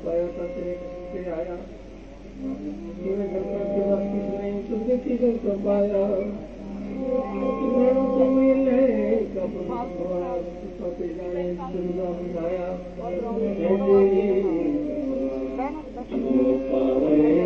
पाया था तेरे से आया तेरे घर पर के बाद कुछ नहीं तुझे किधर तो पाया तो मिले कब पते जाने दुर्गा बुझाया